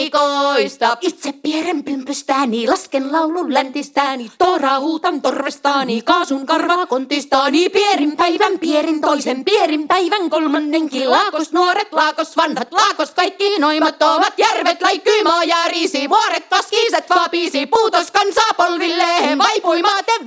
Koista. Itse pieren pympystäni, lasken laulun läntistäni, toraa huutan torvestaani, kaasun karvaa kontistaani, pierin toisen, pierin päivän kolmannenkin, laakos nuoret, laakos vanhat, laakos kaikki noimattomat, järvet, läikkyy, maa ja riisi, vuoret, vaskiiset, vaapiisi, puutos kansaa polvilleen, vaipui maate